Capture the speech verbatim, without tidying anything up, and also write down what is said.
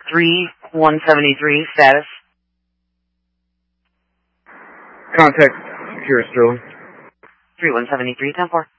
three one seventy-three, status. Contact secure Sterling. three one seventy-three, ten four.